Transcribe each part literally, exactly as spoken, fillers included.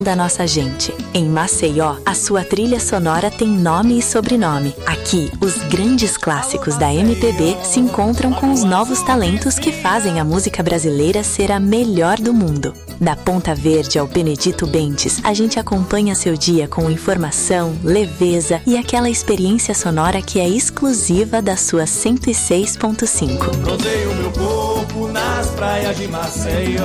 da nossa gente. Em Maceió, a sua trilha sonora tem nome e sobrenome. Aqui, os grandes clássicos da M P B se encontram com os novos talentos que fazem a música brasileira ser a melhor do mundo. Da Ponta Verde ao Benedito Bentes, a gente acompanha seu dia com informação, leveza e aquela experiência sonora que é exclusiva da sua cento e seis ponto cinco. Rodeio meu corpo nas praias de Maceió.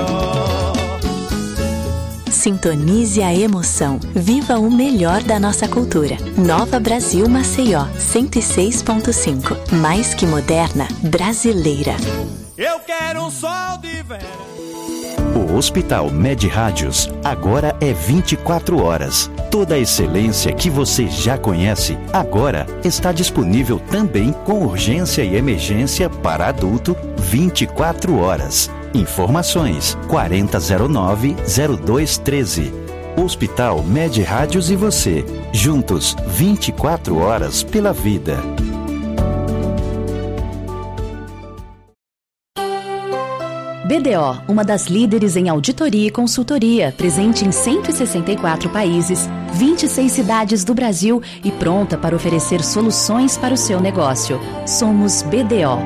Sintonize a emoção. Viva o melhor da nossa cultura. Nova Brasil Maceió, cento e seis ponto cinco. Mais que moderna, brasileira. Eu quero um sol de verão. O Hospital Med Rádios agora é vinte e quatro horas. Toda a excelência que você já conhece, agora está disponível também com urgência e emergência para adulto vinte e quatro horas. Informações quarenta zero nove zero dois treze. Hospital Med Rádios e você, juntos vinte e quatro horas pela vida. B D O, uma das líderes em auditoria e consultoria, presente em cento e sessenta e quatro países, vinte e seis cidades do Brasil e pronta para oferecer soluções para o seu negócio. Somos B D O.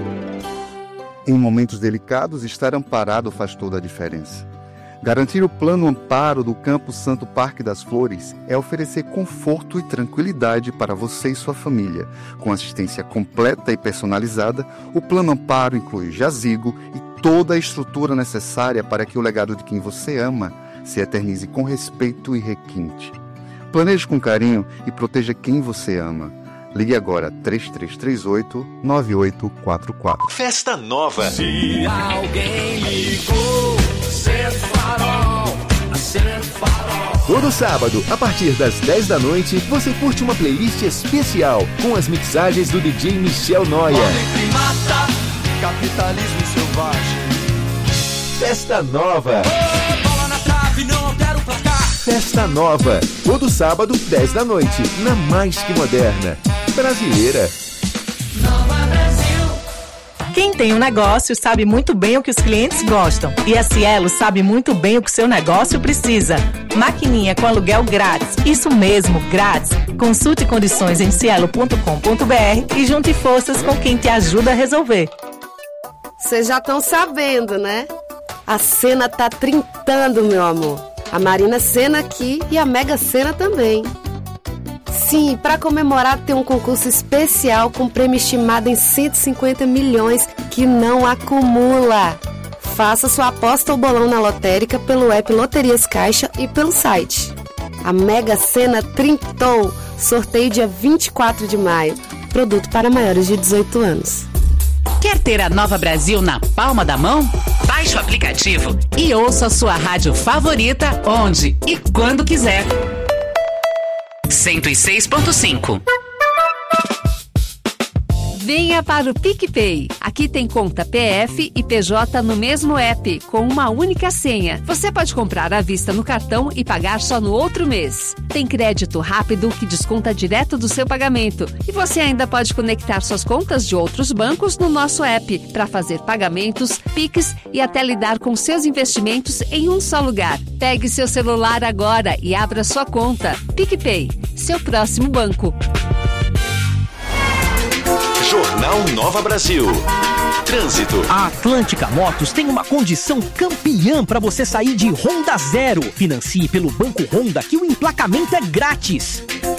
Em momentos delicados, estar amparado faz toda a diferença. Garantir o plano amparo do Campo Santo Parque das Flores é oferecer conforto e tranquilidade para você e sua família. Com assistência completa e personalizada, o plano amparo inclui jazigo e toda a estrutura necessária para que o legado de quem você ama se eternize com respeito e requinte. Planeje com carinho e proteja quem você ama. Ligue agora três três três oito, nove oito quatro quatro. Festa Nova. Se alguém ligou, acende farol, acende farol. Todo sábado, a partir das dez da noite, você curte uma playlist especial com as mixagens do D J Michel Noia. Mata, capitalismo selvagem. Festa Nova. Oh, bola na trave, não altera o placar. Festa Nova. Todo sábado, dez da noite, na Mais Que Moderna. Brasileira. Nova Brasil. Quem tem um negócio sabe muito bem o que os clientes gostam. E a Cielo sabe muito bem o que o seu negócio precisa. Maquininha com aluguel grátis. Isso mesmo, grátis. Consulte condições em cielo ponto com ponto b r e junte forças com quem te ajuda a resolver. Vocês já estão sabendo, né? A Sena tá trintando, meu amor. A Marina Sena aqui e a Mega Sena também. Sim, para comemorar tem um concurso especial com prêmio estimado em cento e cinquenta milhões que não acumula. Faça sua aposta ou bolão na lotérica pelo app Loterias Caixa e pelo site. A Mega Sena trintou. Sorteio dia vinte e quatro de maio. Produto para maiores de dezoito anos. Quer ter a Nova Brasil na palma da mão? Baixe o aplicativo e ouça a sua rádio favorita onde e quando quiser. cento e seis ponto cinco. Venha para o PicPay. Aqui tem conta P F e P J no mesmo app, com uma única senha. Você pode comprar à vista no cartão e pagar só no outro mês. Tem crédito rápido que desconta direto do seu pagamento. E você ainda pode conectar suas contas de outros bancos no nosso app para fazer pagamentos, Pix e até lidar com seus investimentos em um só lugar. Pegue seu celular agora e abra sua conta. PicPay, seu próximo banco. Jornal Nova Brasil. Trânsito. A Atlântica Motos tem uma condição campeã para você sair de Honda Zero. Financie pelo Banco Honda que o emplacamento é grátis.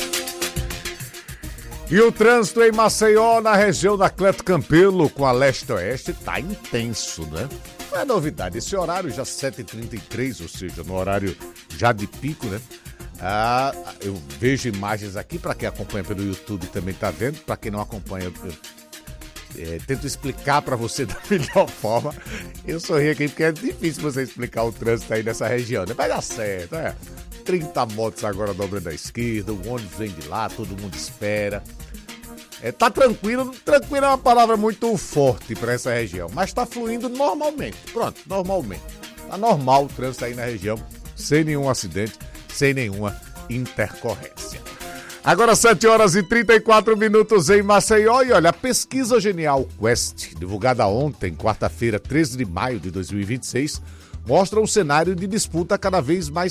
E o trânsito em Maceió, na região da Cleto Campelo, com a leste-oeste, tá intenso, né? Não é novidade, esse horário já sete e trinta e três, ou seja, no horário já de pico, né? Ah, eu vejo imagens aqui, para quem acompanha pelo YouTube também tá vendo, para quem não acompanha, eu, é, tento explicar para você da melhor forma. Eu sorri aqui porque é difícil você explicar o trânsito aí nessa região, né? Vai dar certo, é. trinta motos agora dobrando à esquerda, o ônibus vem de lá, todo mundo espera. É, tá tranquilo, tranquilo é uma palavra muito forte para essa região, mas tá fluindo normalmente, pronto, normalmente. Tá normal o trânsito aí na região, sem nenhum acidente, sem nenhuma intercorrência. Agora sete horas e trinta e quatro minutos em Maceió. E olha, a pesquisa Genial Quest, divulgada ontem, quarta-feira, treze de maio de dois mil e vinte e seis, mostra um cenário de disputa cada vez mais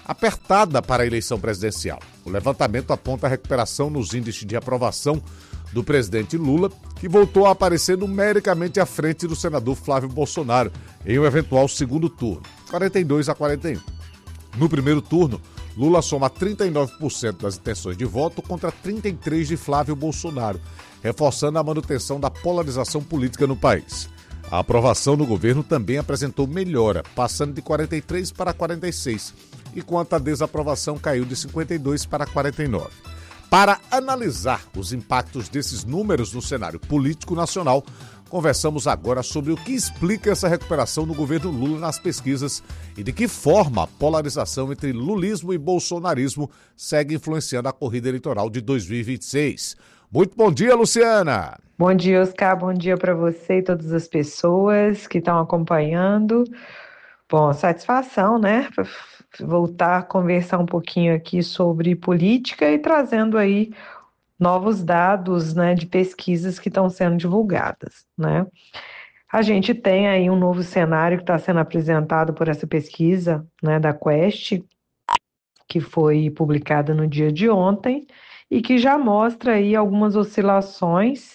apertada para a eleição presidencial. O levantamento aponta a recuperação nos índices de aprovação do presidente Lula, que voltou a aparecer numericamente à frente do senador Flávio Bolsonaro em um eventual segundo turno, quarenta e dois a quarenta e um. No primeiro turno, Lula soma trinta e nove por cento das intenções de voto contra trinta e três por cento de Flávio Bolsonaro, reforçando a manutenção da polarização política no país. A aprovação no governo também apresentou melhora, passando de quarenta e três para quarenta e seis, enquanto a desaprovação caiu de cinquenta e dois para quarenta e nove. Para analisar os impactos desses números no cenário político nacional, conversamos agora sobre o que explica essa recuperação no governo Lula nas pesquisas e de que forma a polarização entre lulismo e bolsonarismo segue influenciando a corrida eleitoral de dois mil e vinte e seis. Muito bom dia, Luciana! Bom dia, Oscar. Bom dia para você e todas as pessoas que estão acompanhando. Bom, satisfação, né? Voltar a conversar um pouquinho aqui sobre política e trazendo aí novos dados, né, de pesquisas que estão sendo divulgadas, né? A gente tem aí um novo cenário que está sendo apresentado por essa pesquisa, né, da Quest, que foi publicada no dia de ontem e que já mostra aí algumas oscilações,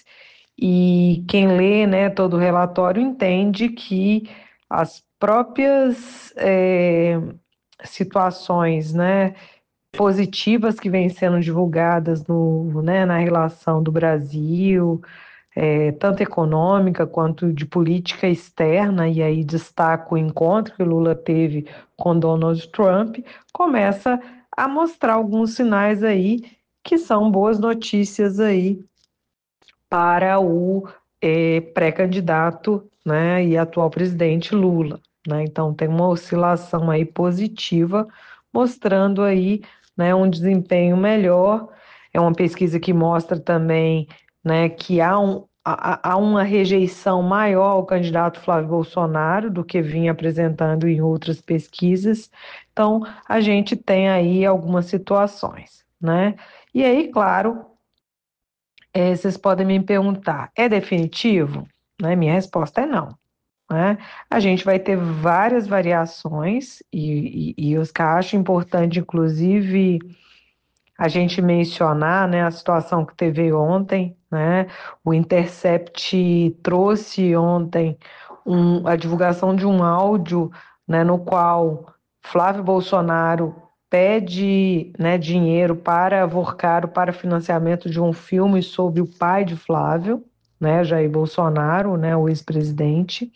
e quem lê, né, todo o relatório entende que as próprias é, situações, né, positivas que vêm sendo divulgadas no, né, na relação do Brasil, é, tanto econômica quanto de política externa, e aí destaco o encontro que o Lula teve com Donald Trump, começa a mostrar alguns sinais aí que são boas notícias aí para o é, pré-candidato, né, e atual presidente Lula, né? Então tem uma oscilação aí positiva, mostrando aí, né, um desempenho melhor. É uma pesquisa que mostra também, né, que há, um, há, há uma rejeição maior ao candidato Flávio Bolsonaro do que vinha apresentando em outras pesquisas. Então a gente tem aí algumas situações, né? E aí, claro, é, vocês podem me perguntar, é definitivo? Né? Minha resposta é não. Né? A gente vai ter várias variações e, e, e eu acho importante, inclusive, a gente mencionar, né, a situação que teve ontem, né? O Intercept trouxe ontem um, a divulgação de um áudio, né, no qual Flávio Bolsonaro pede, né, dinheiro para Avorcaro para financiamento de um filme sobre o pai de Flávio, né, Jair Bolsonaro, né, o ex-presidente.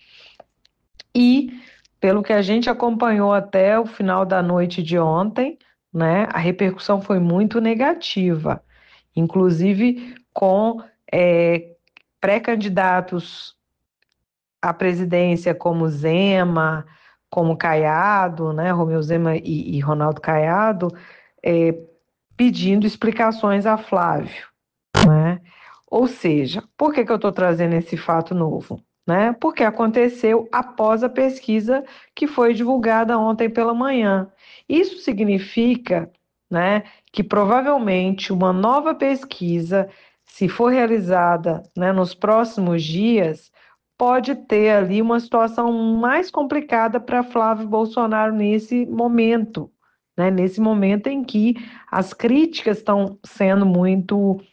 E, pelo que a gente acompanhou até o final da noite de ontem, né, a repercussão foi muito negativa, inclusive com é, pré-candidatos à presidência como Zema, como Caiado, né, Romeu Zema e, e Ronaldo Caiado, é, pedindo explicações a Flávio, né? Ou seja, por que que eu estou trazendo esse fato novo? Né? Porque aconteceu após a pesquisa que foi divulgada ontem pela manhã. Isso significa, né, que provavelmente uma nova pesquisa, se for realizada, né, nos próximos dias, pode ter ali uma situação mais complicada para Flávio Bolsonaro nesse momento, né? Nesse momento em que as críticas estão sendo muito,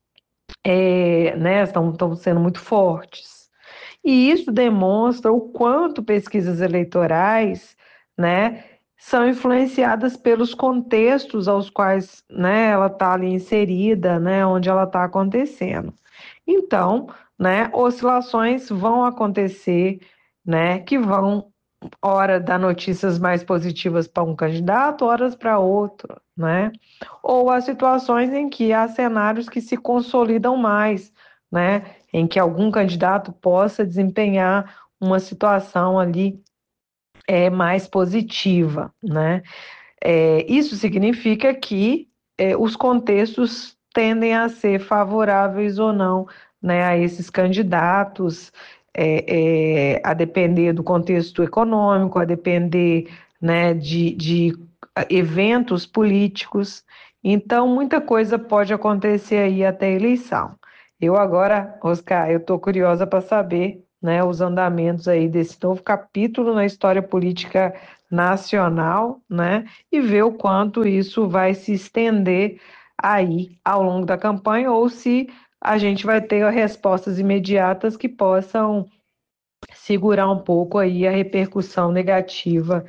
é, né, estão, estão sendo muito fortes. E isso demonstra o quanto pesquisas eleitorais, né, são influenciadas pelos contextos aos quais, né, ela está ali inserida, né, onde ela está acontecendo. Então, né, oscilações vão acontecer, né, que vão, hora dar notícias mais positivas para um candidato, horas para outro, né? Ou há situações em que há cenários que se consolidam mais, né, em que algum candidato possa desempenhar uma situação ali é, mais positiva, né? É, isso significa que é, os contextos tendem a ser favoráveis ou não, né, a esses candidatos, é, é, a depender do contexto econômico, a depender, né, de, de eventos políticos. Então, muita coisa pode acontecer aí até a eleição. Eu agora, Oscar, eu estou curiosa para saber, né, os andamentos aí desse novo capítulo na história política nacional, né? E ver o quanto isso vai se estender aí ao longo da campanha ou se a gente vai ter respostas imediatas que possam segurar um pouco aí a repercussão negativa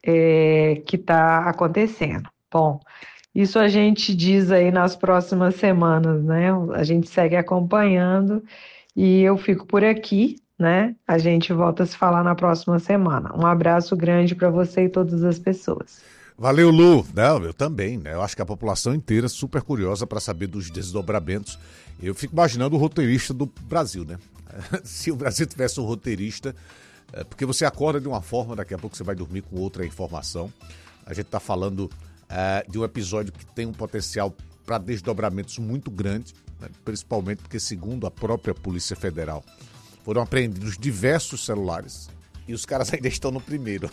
é, que está acontecendo. Bom, isso a gente diz aí nas próximas semanas, né? A gente segue acompanhando e eu fico por aqui, né? A gente volta a se falar na próxima semana. Um abraço grande para você e todas as pessoas. Valeu, Lu. Não, eu também, né? Eu acho que a população inteira é super curiosa para saber dos desdobramentos. Eu fico imaginando o roteirista do Brasil, né? Se o Brasil tivesse um roteirista, é porque você acorda de uma forma, daqui a pouco você vai dormir com outra informação. A gente está falando é, de um episódio que tem um potencial para desdobramentos muito grande, né? Principalmente porque, segundo a própria Polícia Federal, foram apreendidos diversos celulares e os caras ainda estão no primeiro.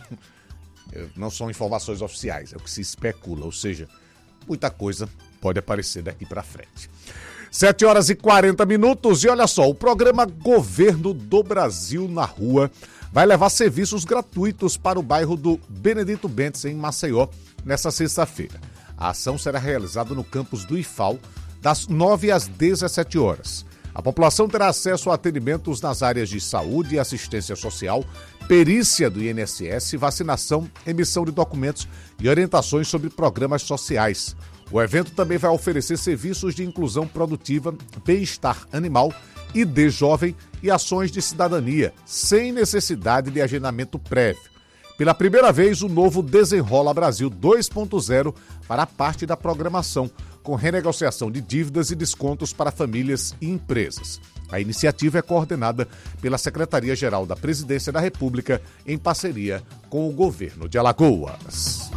Não são informações oficiais, é o que se especula, ou seja, muita coisa pode aparecer daqui para frente. sete horas e quarenta minutos e olha só, o programa Governo do Brasil na Rua vai levar serviços gratuitos para o bairro do Benedito Bentes, em Maceió, nessa sexta-feira. A ação será realizada no campus do I F A L, das nove às dezessete horas. A população terá acesso a atendimentos nas áreas de saúde e assistência social, perícia do I N S S, vacinação, emissão de documentos e orientações sobre programas sociais. O evento também vai oferecer serviços de inclusão produtiva, bem-estar animal, I D jovem e ações de cidadania, sem necessidade de agendamento prévio. Pela primeira vez, o novo Desenrola Brasil dois ponto zero fará parte da programação, com renegociação de dívidas e descontos para famílias e empresas. A iniciativa é coordenada pela Secretaria-Geral da Presidência da República, em parceria com o Governo de Alagoas.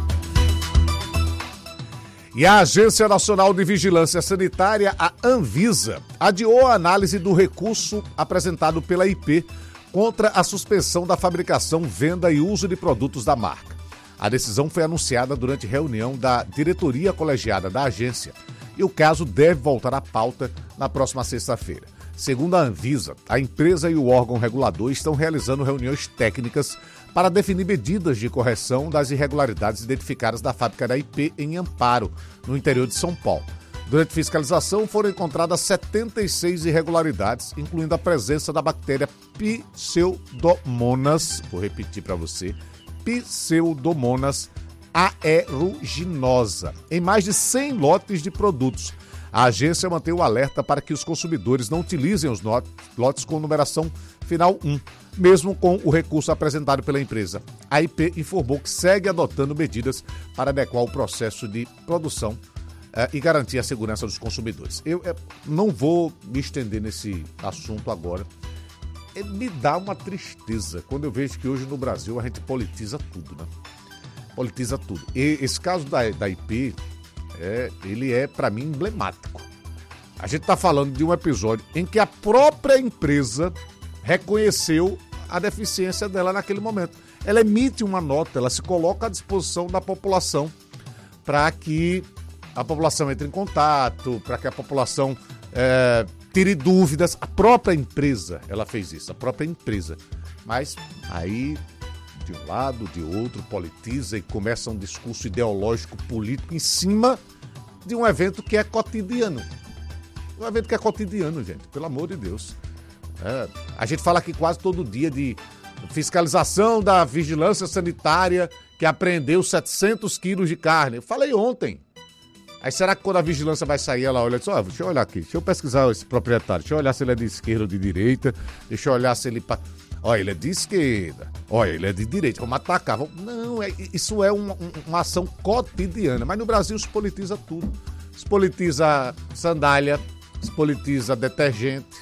E a Agência Nacional de Vigilância Sanitária, a Anvisa, adiou a análise do recurso apresentado pela I P contra a suspensão da fabricação, venda e uso de produtos da marca. A decisão foi anunciada durante reunião da diretoria colegiada da agência e o caso deve voltar à pauta na próxima sexta-feira. Segundo a Anvisa, a empresa e o órgão regulador estão realizando reuniões técnicas para definir medidas de correção das irregularidades identificadas da fábrica da I P em Amparo, no interior de São Paulo. Durante fiscalização foram encontradas setenta e seis irregularidades, incluindo a presença da bactéria Pseudomonas, vou repetir para você, Pseudomonas aeruginosa, em mais de cem lotes de produtos. A agência mantém o alerta para que os consumidores não utilizem os lotes com numeração final um, mesmo com o recurso apresentado pela empresa. A I P informou que segue adotando medidas para adequar o processo de produção eh, e garantir a segurança dos consumidores. Eu eh, não vou me estender nesse assunto agora. É, me dá uma tristeza quando eu vejo que hoje no Brasil a gente politiza tudo, né? Politiza tudo. E esse caso da, da I P, é, ele é, para mim, emblemático. A gente está falando de um episódio em que a própria empresa reconheceu a deficiência dela naquele momento. Ela emite uma nota, ela se coloca à disposição da população para que a população entre em contato, para que a população é, tire dúvidas. A própria empresa, ela fez isso, a própria empresa. Mas aí, de um lado, de outro, politiza e começa um discurso ideológico político em cima de um evento que é cotidiano. Um evento que é cotidiano, gente, pelo amor de Deus. É, a gente fala aqui quase todo dia de fiscalização da vigilância sanitária que apreendeu setecentos quilos de carne. Eu falei ontem. Aí será que quando a vigilância vai sair, ela olha e diz, ó, oh, deixa eu olhar aqui, deixa eu pesquisar esse proprietário, deixa eu olhar se ele é de esquerda ou de direita, deixa eu olhar se ele... Olha, ele é de esquerda, olha, ele é de direita, vamos atacar. Vamos... Não, é, isso é uma, uma ação cotidiana, mas no Brasil se politiza tudo. Se politiza sandália, se politiza detergente.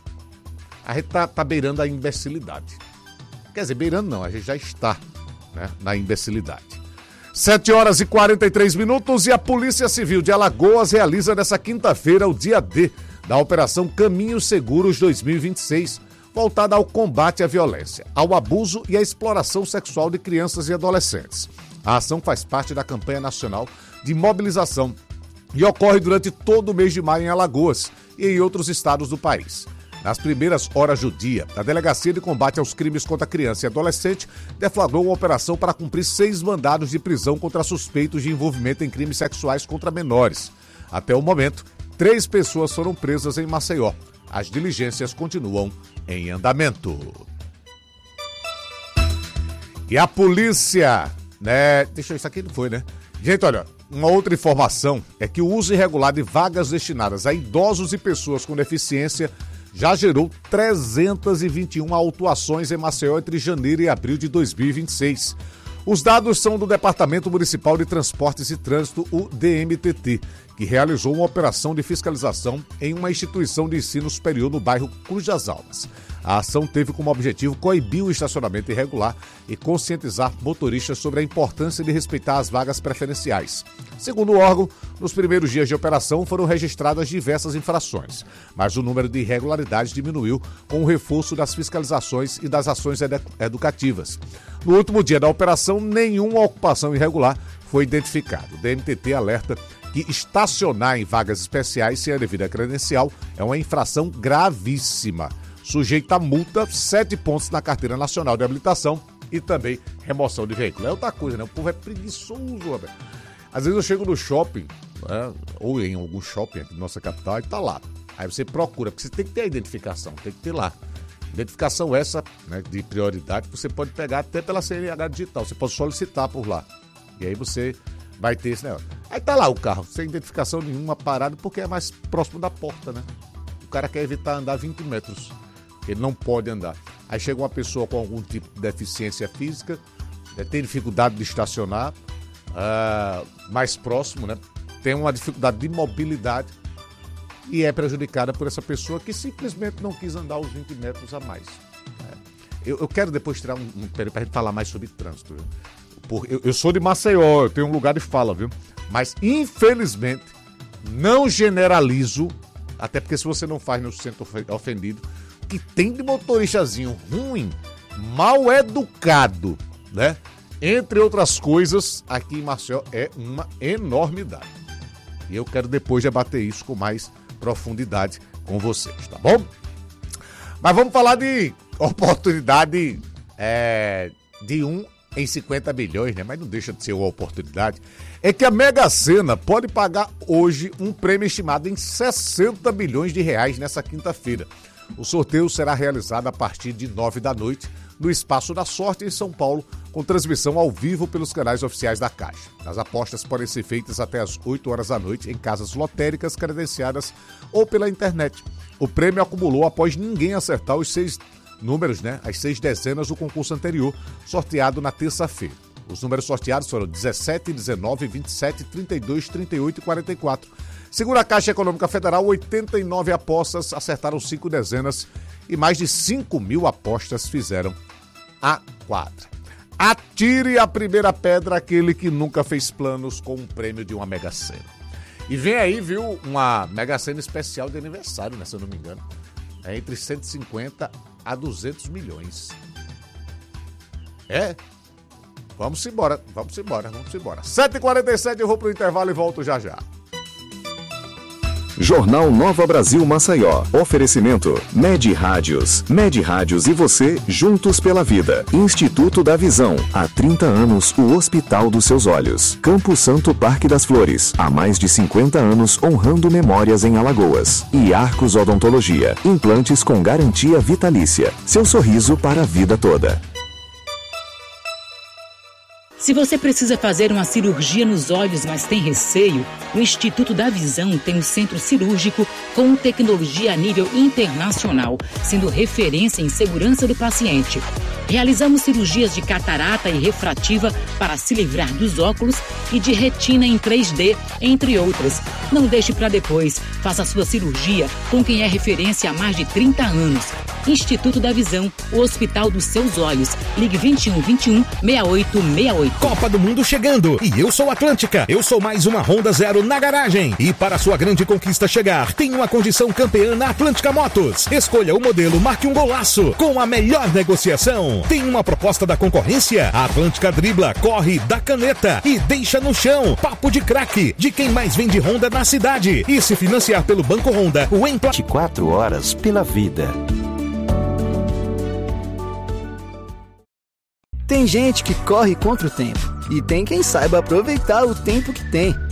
A gente tá, tá beirando a imbecilidade. Quer dizer, beirando não, a gente já está, né, na imbecilidade. sete horas e quarenta e três minutos e a Polícia Civil de Alagoas realiza nessa quinta-feira o dia D da Operação Caminhos Seguros dois mil e vinte e seis, voltada ao combate à violência, ao abuso e à exploração sexual de crianças e adolescentes. A ação faz parte da campanha nacional de mobilização e ocorre durante todo o mês de maio em Alagoas e em outros estados do país. Nas primeiras horas do dia, a Delegacia de Combate aos Crimes contra Criança e Adolescente deflagrou uma operação para cumprir seis mandados de prisão contra suspeitos de envolvimento em crimes sexuais contra menores. Até o momento, três pessoas foram presas em Maceió. As diligências continuam em andamento. E a polícia, né? Deixa eu, isso aqui não foi, né? Gente, olha, uma outra informação é que o uso irregular de vagas destinadas a idosos e pessoas com deficiência já gerou trezentas e vinte e uma autuações em Maceió entre janeiro e abril de dois mil e vinte e seis. Os dados são do Departamento Municipal de Transportes e Trânsito, o D M T T, que realizou uma operação de fiscalização em uma instituição de ensino superior no bairro Cruz das Almas. A ação teve como objetivo coibir o estacionamento irregular e conscientizar motoristas sobre a importância de respeitar as vagas preferenciais. Segundo o órgão, nos primeiros dias de operação foram registradas diversas infrações, mas o número de irregularidades diminuiu com o reforço das fiscalizações e das ações edu- educativas. No último dia da operação, nenhuma ocupação irregular foi identificada. O D M T T alerta que estacionar em vagas especiais sem a devida credencial é uma infração gravíssima. Sujeita a multa, sete pontos na Carteira Nacional de Habilitação e também remoção de veículo. É outra coisa, né? O povo é preguiçoso, Roberto. Às vezes eu chego no shopping, né? Ou em algum shopping aqui na nossa capital, e tá lá. Aí você procura, porque você tem que ter a identificação, tem que ter lá. Identificação essa, né, de prioridade, que você pode pegar até pela C N H digital, você pode solicitar por lá. E aí você vai ter esse negócio. Aí tá lá o carro, sem identificação nenhuma, parado, porque é mais próximo da porta, né? O cara quer evitar andar vinte metros. Ele não pode andar. Aí chega uma pessoa com algum tipo de deficiência física, tem dificuldade de estacionar, uh, mais próximo, né? Tem uma dificuldade de mobilidade e é prejudicada por essa pessoa que simplesmente não quis andar os vinte metros a mais. É. Eu, eu quero depois tirar um, um período para a gente falar mais sobre trânsito. Viu? Por, eu, eu sou de Maceió, eu tenho um lugar de fala, viu? Mas, infelizmente, não generalizo, até porque se você não faz, não se sente ofendido, que tem de motoristazinho ruim, mal educado, né? Entre outras coisas, aqui em Maceió é uma enormidade. E eu quero depois debater isso com mais profundidade com vocês, tá bom? Mas vamos falar de oportunidade é, de um em cinquenta bilhões, né? Mas não deixa de ser uma oportunidade. É que a Mega Sena pode pagar hoje um prêmio estimado em sessenta bilhões de reais nessa quinta-feira. O sorteio será realizado a partir de nove da noite no Espaço da Sorte, em São Paulo, com transmissão ao vivo pelos canais oficiais da Caixa. As apostas podem ser feitas até às oito horas da noite em casas lotéricas credenciadas ou pela internet. O prêmio acumulou após ninguém acertar os seis números, né? As seis dezenas do concurso anterior, sorteado na terça-feira. Os números sorteados foram dezessete, dezenove, vinte e sete, trinta e dois, trinta e oito e quarenta e quatro. Segundo a Caixa Econômica Federal, oitenta e nove apostas acertaram cinco dezenas e mais de cinco mil apostas fizeram a quadra. Atire a primeira pedra aquele que nunca fez planos com um prêmio de uma Mega Sena. E vem aí, viu, uma Mega Sena especial de aniversário, né, se eu não me engano. É entre cento e cinquenta a duzentos milhões. É? Vamos embora, vamos embora, vamos embora. sete e quarenta e sete, eu vou pro intervalo e volto já já. Jornal Nova Brasil Maceió. Oferecimento Med Rádios. Med Rádios e você juntos pela vida. Instituto da Visão. Há trinta anos, o Hospital dos Seus Olhos. Campo Santo Parque das Flores. Há mais de cinquenta anos, honrando memórias em Alagoas. E Arcos Odontologia. Implantes com garantia vitalícia. Seu sorriso para a vida toda. Se você precisa fazer uma cirurgia nos olhos, mas tem receio, o Instituto da Visão tem um centro cirúrgico com tecnologia a nível internacional, sendo referência em segurança do paciente. Realizamos cirurgias de catarata e refrativa para se livrar dos óculos e de retina em três D, entre outras. Não deixe para depois. Faça sua cirurgia com quem é referência há mais de trinta anos. Instituto da Visão, o hospital dos seus olhos. Ligue vinte e um, vinte e um, sessenta e oito sessenta e oito. Copa do Mundo chegando e eu sou Atlântica. Eu sou mais uma Honda Zero na garagem. E para sua grande conquista chegar, tem uma condição campeã na Atlântica Motos. Escolha o modelo, marque um golaço com a melhor negociação. Tem uma proposta da concorrência? A Atlântica dribla, corre, dá caneta e deixa no chão. Papo de craque de quem mais vende Honda na cidade. E se financiar pelo Banco Honda, o Empla... vinte e quatro horas pela vida. Tem gente que corre contra o tempo e tem quem saiba aproveitar o tempo que tem.